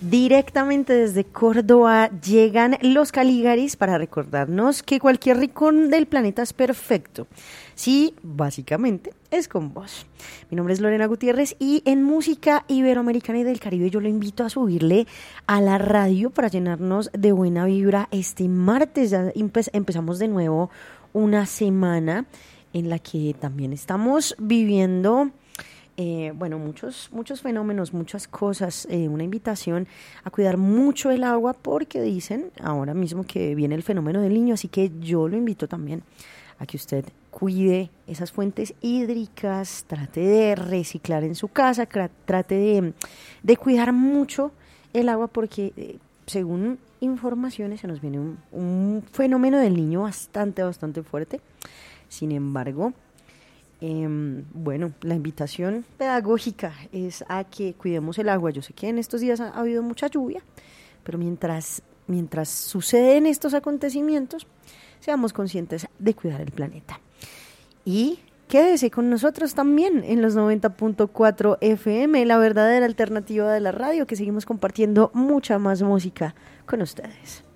Directamente desde Córdoba llegan los Caligaris para recordarnos que cualquier rincón del planeta es perfecto. Sí, básicamente es con vos. Mi nombre es Lorena Gutiérrez y en Música Iberoamericana y del Caribe yo lo invito a subirle a la radio para llenarnos de buena vibra. Este martes ya empezamos de nuevo una semana en la que también estamos viviendo muchos fenómenos, muchas cosas, una invitación a cuidar mucho el agua porque dicen ahora mismo que viene el fenómeno del Niño, así que yo lo invito también a que usted cuide esas fuentes hídricas, trate de reciclar en su casa, trate de cuidar mucho el agua porque según informaciones se nos viene un fenómeno del Niño bastante fuerte. Sin embargo, la invitación pedagógica es a que cuidemos el agua. Yo sé que en estos días ha habido mucha lluvia, pero mientras suceden estos acontecimientos, seamos conscientes de cuidar el planeta. Y quédese con nosotros también en los 90.4 FM, la verdadera alternativa de la radio, que seguimos compartiendo mucha más música con ustedes.